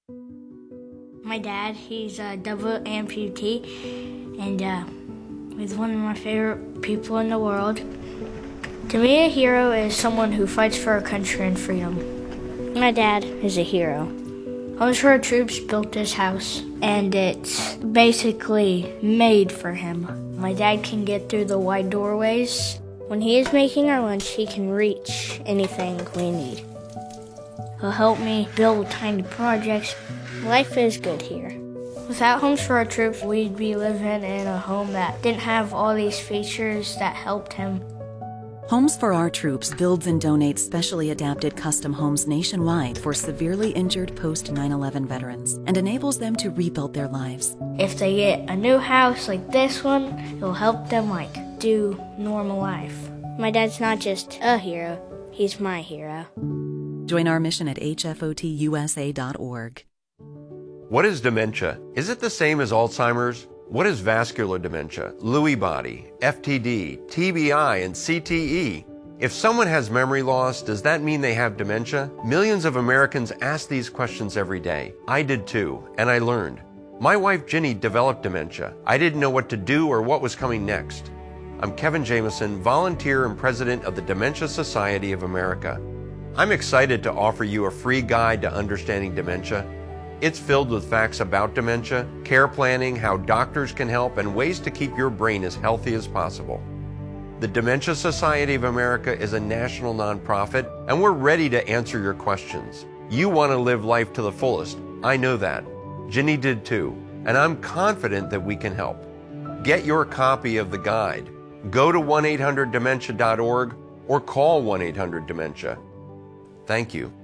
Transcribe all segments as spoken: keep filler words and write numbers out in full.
My dad, he's a double amputee, and uh, he's one of my favorite people in the world. To me, a hero is someone who fights for our country and freedom. My dad is a hero. Homes for Our Troops built this house, and it's basically made for him. My dad can get through the wide doorways. When he is making our lunch, he can reach anything we need. He'll help me build tiny projects. Life is good here. Without Homes for Our Troops, we'd be living in a home that didn't have all these features that helped him. Homes for Our Troops builds and donates specially adapted custom homes nationwide for severely injured post nine eleven veterans and enables them to rebuild their lives. If they get a new house like this one, it'll help them like do normal life. My dad's not just a hero, he's my hero. Join our mission at H F O T U S A dot org. What is dementia? Is it the same as Alzheimer's? What is vascular dementia, Lewy body, F T D, T B I, and C T E? If someone has memory loss, does that mean they have dementia? Millions of Americans ask these questions every day. I did too, and I learned. My wife Ginny developed dementia. I didn't know what to do or what was coming next. I'm Kevin Jameson, volunteer and president of the Dementia Society of America. I'm excited to offer you a free guide to understanding dementia. It's filled with facts about dementia, care planning, how doctors can help, and ways to keep your brain as healthy as possible. The Dementia Society of America is a national nonprofit, and we're ready to answer your questions. You want to live life to the fullest. I know that. Ginny did too, and I'm confident that we can help. Get your copy of the guide. Go to one eight hundred dementia dot org or call one eight hundred dementia. Thank you.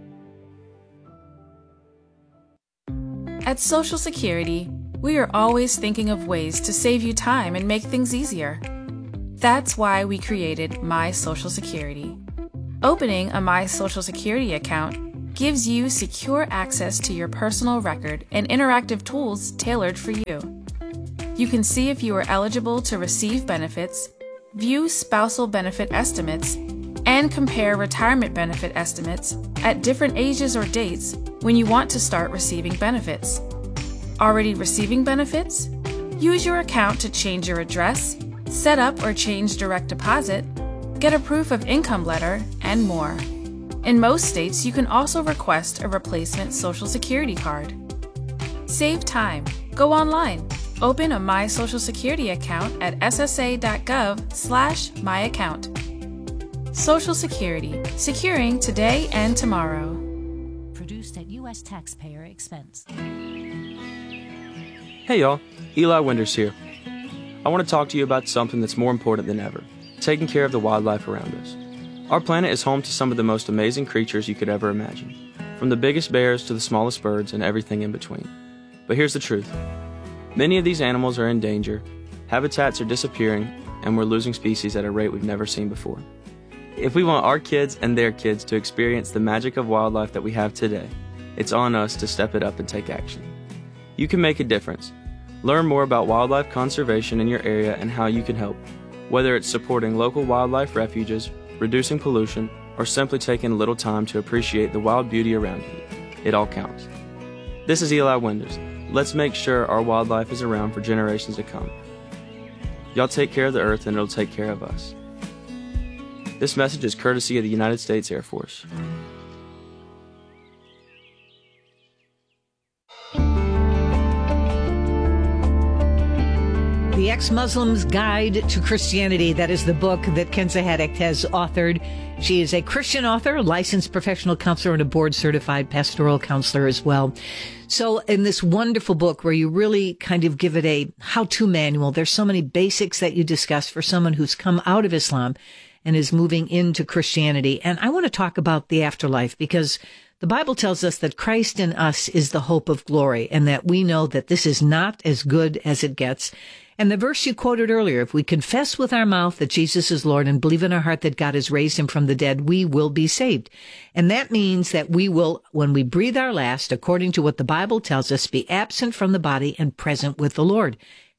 At Social Security, we are always thinking of ways to save you time and make things easier. That's why we created My Social Security. Opening a My Social Security account gives you secure access to your personal record and interactive tools tailored for you. You can see if you are eligible to receive benefits, view spousal benefit estimates, and compare retirement benefit estimates at different ages or dates when you want to start receiving benefits. Already receiving benefits? Use your account to change your address, set up or change direct deposit, get a proof of income letter, and more. In most states, you can also request a replacement Social Security card. Save time. Go online. Open a My Social Security account at S S A dot gov slash my account. Social Security, securing today and tomorrow. Produced at U S taxpayer expense. Hey y'all, Eli Winters here. I want to talk to you about something that's more important than ever, taking care of the wildlife around us. Our planet is home to some of the most amazing creatures you could ever imagine, from the biggest bears to the smallest birds and everything in between. But here's the truth. Many of these animals are in danger, habitats are disappearing, and we're losing species at a rate we've never seen before. If we want our kids and their kids to experience the magic of wildlife that we have today, it's on us to step it up and take action. You can make a difference. Learn more about wildlife conservation in your area and how you can help, whether it's supporting local wildlife refuges, reducing pollution, or simply taking a little time to appreciate the wild beauty around you. It all counts. This is Eli Winters. Let's make sure our wildlife is around for generations to come. Y'all take care of the earth and it'll take care of us. This message is courtesy of the United States Air Force. The Ex-Muslim's Guide to Christianity. That is the book that Kenza Haddock has authored. She is a Christian author, licensed professional counselor, and a board-certified pastoral counselor as well. So in this wonderful book where you really kind of give it a how-to manual, there's so many basics that you discuss for someone who's come out of Islam and is moving into Christianity. And I want to talk about the afterlife because the Bible tells us that Christ in us is the hope of glory and that we know that this is not as good as it gets. And the verse you quoted earlier, if we confess with our mouth that Jesus is Lord and believe in our heart that God has raised him from the dead, we will be saved. And that means that we will, when we breathe our last, according to what the Bible tells us, be absent from the body and present with the Lord.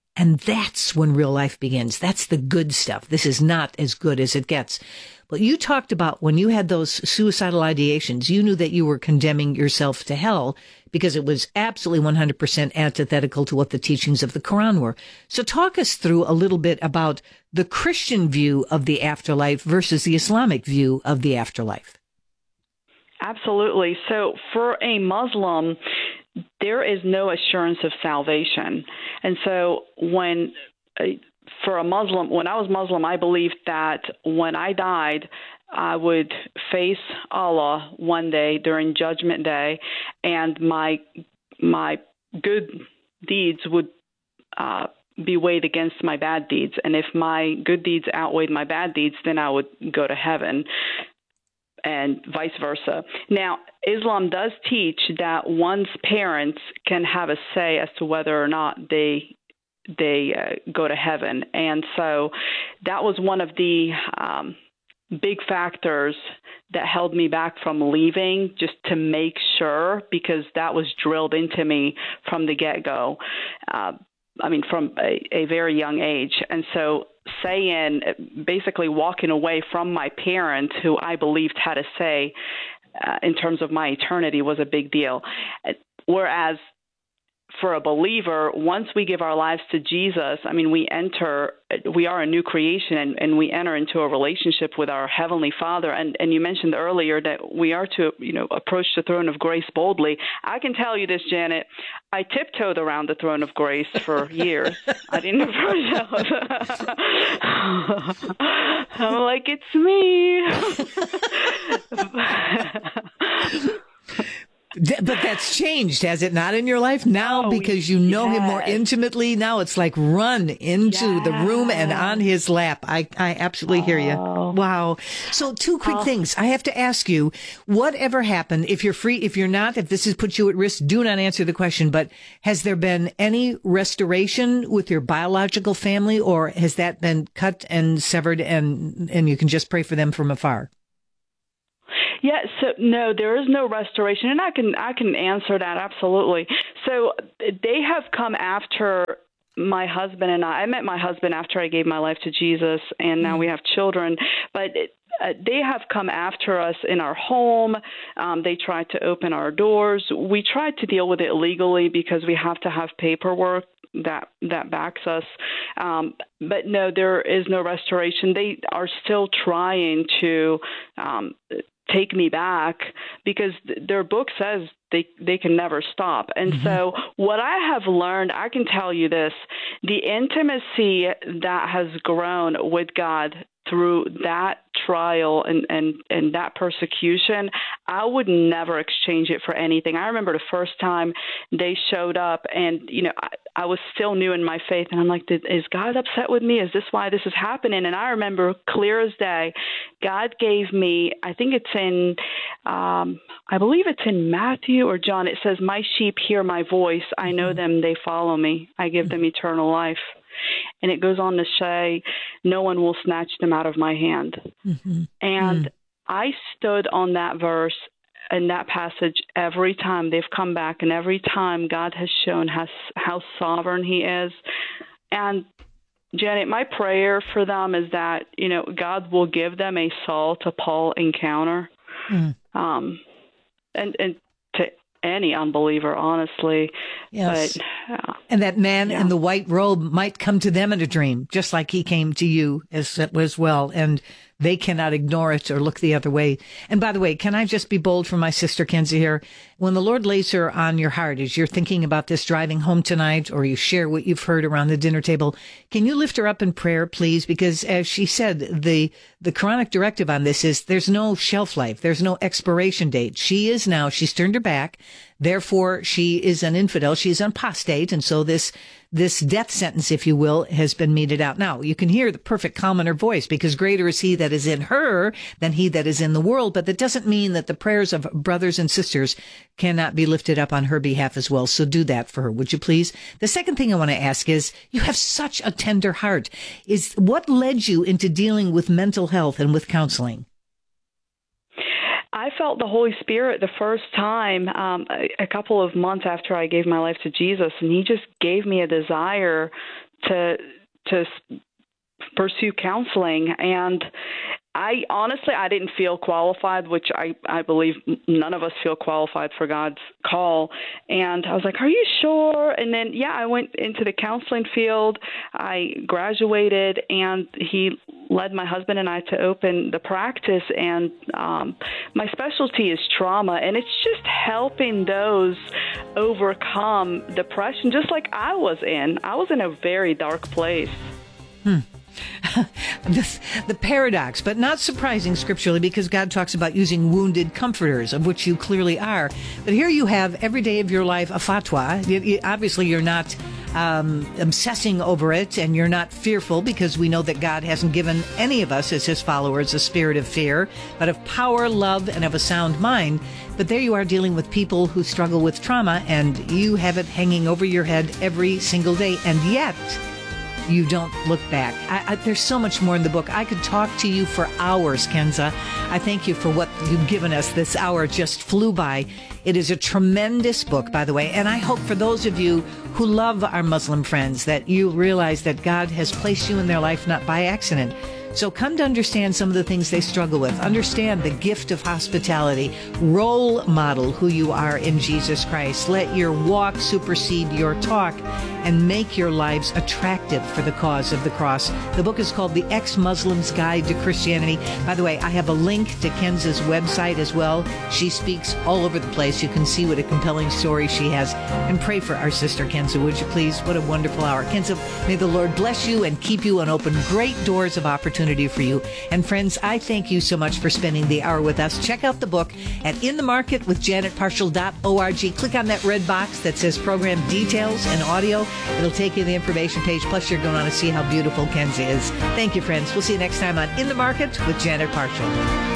And that's when real life begins. That's the good stuff. This is not as good as it gets. But you talked about when you had those suicidal ideations, you knew that you were condemning yourself to hell because it was absolutely one hundred percent antithetical to what the teachings of the Quran were. So talk us through a little bit about the Christian view of the afterlife versus the Islamic view of the afterlife. Absolutely. So for a Muslim, there is no assurance of salvation. And so when, uh, for a Muslim, when I was Muslim, I believed that when I died, I would face Allah one day during Judgment Day, and my my good deeds would uh, be weighed against my bad deeds. And if my good deeds outweighed my bad deeds, then I would go to heaven, and vice versa. Now, Islam does teach that one's parents can have a say as to whether or not they they uh, go to heaven. And so that was one of the um, big factors that held me back from leaving, just to make sure, because that was drilled into me from the get-go. Uh, I mean, from a, a very young age. And so saying, basically walking away from my parents, who I believed had a say uh, in terms of my eternity, was a big deal. Whereas for a believer, once we give our lives to Jesus, I mean, we enter, we are a new creation, and, and we enter into a relationship with our Heavenly Father. And, and you mentioned earlier that we are to, you know, approach the throne of grace boldly. I can tell you this, Janet, I tiptoed around the throne of grace for years. I didn't approach it. I'm like, it's me. But that's changed, has it not, in your life now? Oh, because you know yes. him more intimately. Now it's like run into yes. the room and on his lap. I, I absolutely oh. hear you. Wow. So two quick oh. things. I have to ask you, whatever happened, if you're free, if you're not, if this has put you at risk, do not answer the question. But has there been any restoration with your biological family, or has that been cut and severed, and, and you can just pray for them from afar? Yeah, so no, there is no restoration, and I can I can answer that absolutely. So they have come after my husband and I. I met my husband after I gave my life to Jesus, and now we have children. But it, uh, they have come after us in our home. Um, they tried to open our doors. We tried to deal with it legally because we have to have paperwork that that backs us. Um, but no, there is no restoration. They are still trying to um, take me back, because th- their book says they they can never stop. And mm-hmm. so what I have learned, I can tell you this, the intimacy that has grown with God through that trial and, and, and that persecution, I would never exchange it for anything. I remember the first time they showed up, and, you know, I, I was still new in my faith, and I'm like, is God upset with me? Is this why this is happening? And I remember clear as day, God gave me, I think it's in, um, I believe it's in Matthew or John, it says, my sheep hear my voice. I know them, they follow me. I give them eternal life. And it goes on to say, no one will snatch them out of my hand. Mm-hmm. And mm. I stood on that verse and that passage every time they've come back, and every time God has shown how, how sovereign he is. And Janet, my prayer for them is that, you know, God will give them a Saul to Paul encounter. Mm. Um, and, and to any unbeliever, honestly. Yes. But, uh, and that man yeah. in the white robe might come to them in a dream, just like he came to you as, as well. And they cannot ignore it or look the other way. And by the way, can I just be bold for my sister Kenzie here? When the Lord lays her on your heart, as you're thinking about this driving home tonight, or you share what you've heard around the dinner table, can you lift her up in prayer, please? Because as she said, the, the Quranic directive on this is there's no shelf life. There's no expiration date. She is now, she's turned her back. Therefore, she is an infidel. She's an apostate. And so this, this death sentence, if you will, has been meted out. Now, you can hear the perfect calm in her voice, because greater is he that is in her than he that is in the world. But that doesn't mean that the prayers of brothers and sisters cannot be lifted up on her behalf as well. So do that for her, would you please? The second thing I want to ask is, you have such a tender heart. Is what led you into dealing with mental health and with counseling? I felt the Holy Spirit the first time, um, a, a couple of months after I gave my life to Jesus, and he just gave me a desire to to pursue counseling. And I honestly, I didn't feel qualified, which I, I believe none of us feel qualified for God's call. And I was like, are you sure? And then, yeah, I went into the counseling field. I graduated, and he led my husband and I to open the practice. And um, my specialty is trauma, and it's just helping those overcome depression, just like I was in. I was in a very dark place. Hmm. This, the paradox, but not surprising scripturally, because God talks about using wounded comforters, of which you clearly are. But here you have every day of your life a fatwa. You, you, obviously, you're not um, obsessing over it, and you're not fearful, because we know that God hasn't given any of us as his followers a spirit of fear, but of power, love, and of a sound mind. But there you are dealing with people who struggle with trauma, and you have it hanging over your head every single day, and yet you don't look back. I, I, there's so much more in the book. I could talk to you for hours, Kenza. I thank you for what you've given us. This hour just flew by. It is a tremendous book, by the way, and I hope for those of you who love our Muslim friends that you realize that God has placed you in their life not by accident. So come to understand some of the things they struggle with. Understand the gift of hospitality. Role model who you are in Jesus Christ. Let your walk supersede your talk, and make your lives attractive for the cause of the cross. The book is called The Ex-Muslim's Guide to Christianity. By the way, I have a link to Kenza's website as well. She speaks all over the place. You can see what a compelling story she has. And pray for our sister Kenza, would you please? What a wonderful hour. Kenza, may the Lord bless you and keep you and open great doors of opportunity for you. And friends, I thank you so much for spending the hour with us. Check out the book at in the market with janet parshall dot org. Click on that red box that says program details and audio. It'll take you to the information page. Plus, you're going to see how beautiful Kenza is. Thank you, friends. We'll see you next time on In the Market with Janet Parshall.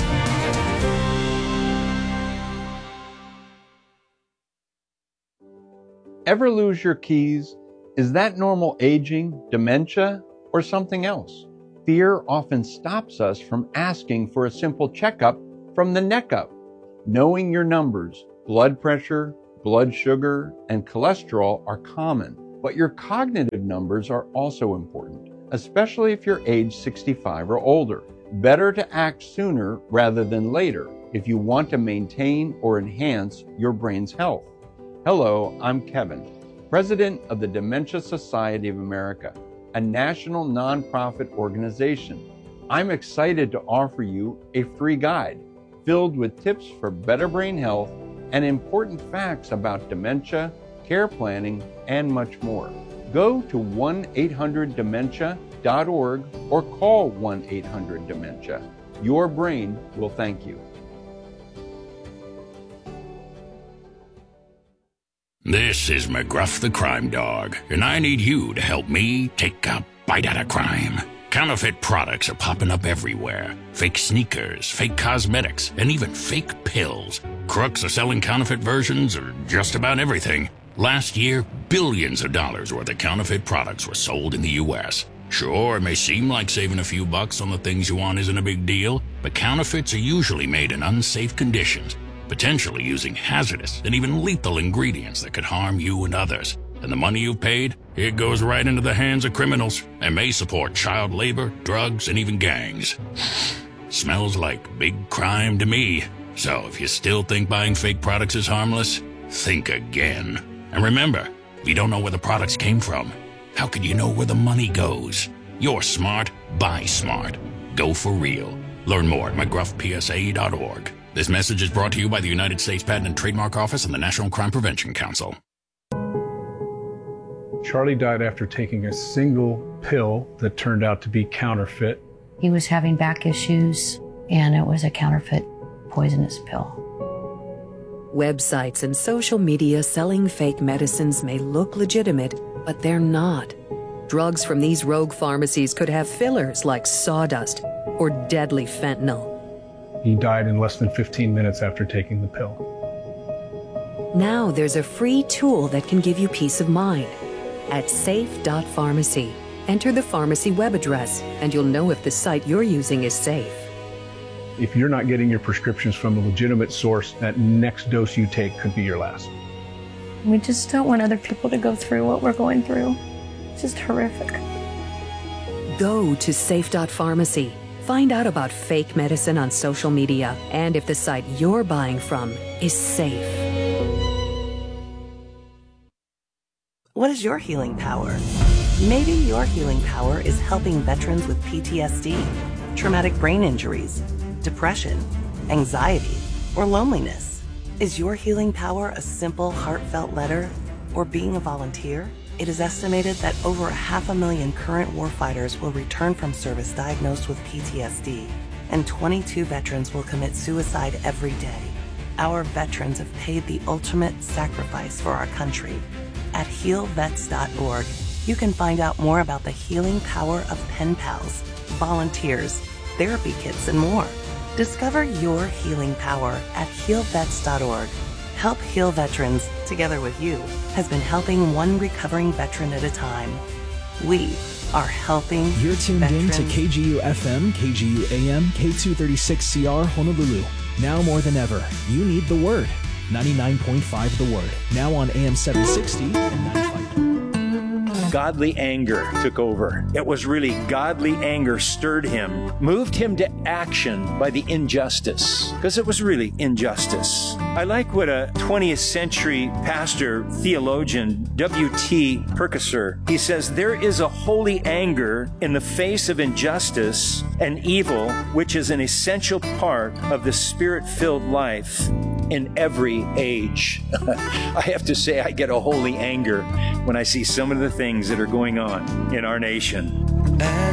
Ever lose your keys? Is that normal aging, dementia, or something else? Fear often stops us from asking for a simple checkup from the neck up. Knowing your numbers, blood pressure, blood sugar, and cholesterol are common, but your cognitive numbers are also important, especially if you're age sixty-five or older. Better to act sooner rather than later if you want to maintain or enhance your brain's health. Hello, I'm Kevin, President of the Dementia Society of America, a national nonprofit organization. I'm excited to offer you a free guide filled with tips for better brain health and important facts about dementia, care planning, and much more. Go to one eight hundred dementia dot org or call one eight hundred dementia. Your brain will thank you. This is McGruff the Crime Dog, and I need you to help me take a bite out of crime. Counterfeit products are popping up everywhere. Fake sneakers, fake cosmetics, and even fake pills. Crooks are selling counterfeit versions of just about everything. Last year, billions of dollars worth of counterfeit products were sold in the U S Sure, it may seem like saving a few bucks on the things you want isn't a big deal, but counterfeits are usually made in unsafe conditions, potentially using hazardous and even lethal ingredients that could harm you and others. And the money you've paid, it goes right into the hands of criminals and may support child labor, drugs, and even gangs. Smells like big crime to me. So if you still think buying fake products is harmless, think again. And remember, if you don't know where the products came from, how could you know where the money goes? You're smart, buy smart. Go for real. Learn more at mcgruff p s a dot org. This message is brought to you by the United States Patent and Trademark Office and the National Crime Prevention Council. Charlie died after taking a single pill that turned out to be counterfeit. He was having back issues, and it was a counterfeit poisonous pill. Websites and social media selling fake medicines may look legitimate, but they're not. Drugs from these rogue pharmacies could have fillers like sawdust or deadly fentanyl. He died in less than fifteen minutes after taking the pill. Now there's a free tool that can give you peace of mind. At safe dot pharmacy, enter the pharmacy web address, and you'll know if the site you're using is safe. If you're not getting your prescriptions from a legitimate source, that next dose you take could be your last. We just don't want other people to go through what we're going through. just horrific. Go to safe dot pharmacy. Find out about fake medicine on social media and if the site you're buying from is safe. What is your healing power? Maybe your healing power is helping veterans with P T S D, traumatic brain injuries, depression, anxiety, or loneliness. Is your healing power a simple, heartfelt letter or being a volunteer? It is estimated that over half a million current warfighters will return from service diagnosed with P T S D, and twenty-two veterans will commit suicide every day. Our veterans have paid the ultimate sacrifice for our country. At heal vets dot org, you can find out more about the healing power of pen pals, volunteers, therapy kits, and more. Discover your healing power at heal vets dot org. Help Heal Veterans, together with you, has been helping one recovering veteran at a time. We are helping You're tuned veterans. in to K G U F M, K G U A M, K two thirty-six C R Honolulu. Now more than ever, you need the Word. ninety-nine point five The Word. Now on A M seven sixty and ninety-five. Godly anger took over. It was really godly anger stirred him, moved him to action by the injustice, because it was really injustice. I like what a twentieth century pastor, theologian, W T Perkisser, he says, there is a holy anger in the face of injustice and evil, which is an essential part of the spirit-filled life in every age. I have to say, I get a holy anger when I see some of the things that are going on in our nation.